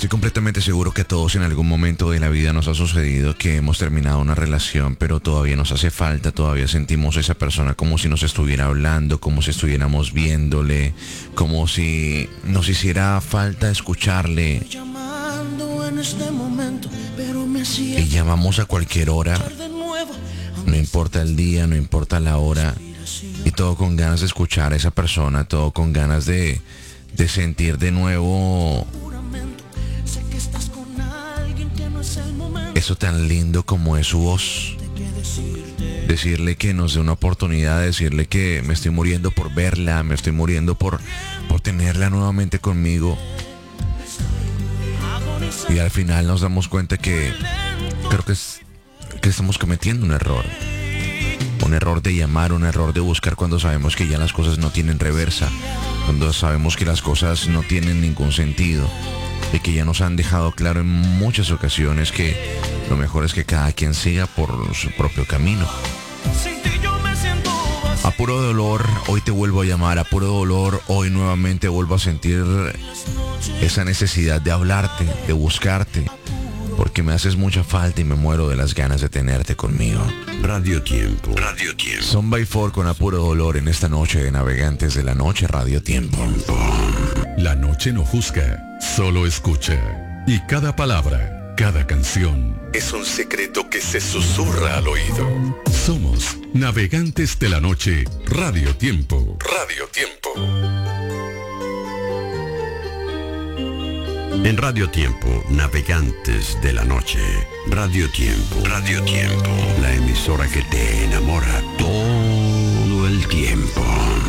Estoy completamente seguro que a todos en algún momento de la vida nos ha sucedido que hemos terminado una relación, pero todavía nos hace falta, todavía sentimos a esa persona como si nos estuviera hablando, como si estuviéramos viéndole, como si nos hiciera falta escucharle. Y llamamos a cualquier hora, no importa el día, no importa la hora, y todo con ganas de escuchar a esa persona, todo con ganas de sentir de nuevo eso tan lindo como es su voz. Decirle que nos dé una oportunidad, decirle que me estoy muriendo por verla, me estoy muriendo por tenerla nuevamente conmigo. Y al final nos damos cuenta que creo que estamos cometiendo un error. Un error de llamar, un error de buscar cuando sabemos que ya las cosas no tienen reversa, cuando sabemos que las cosas no tienen ningún sentido, y que ya nos han dejado claro en muchas ocasiones que lo mejor es que cada quien siga por su propio camino. A puro dolor, hoy te vuelvo a llamar, a puro dolor, hoy nuevamente vuelvo a sentir esa necesidad de hablarte, de buscarte, porque me haces mucha falta y me muero de las ganas de tenerte conmigo. Radio Tiempo. Radio Tiempo. Son by Four con A Puro Dolor en esta noche de Navegantes de la Noche, Radio Tiempo. La noche no juzga, solo escucha. Y cada palabra, cada canción es un secreto que se susurra al oído. Somos Navegantes de la Noche, Radio Tiempo. Radio Tiempo. En Radio Tiempo, Navegantes de la Noche. Radio Tiempo. Radio Tiempo. La emisora que te enamora todo el tiempo.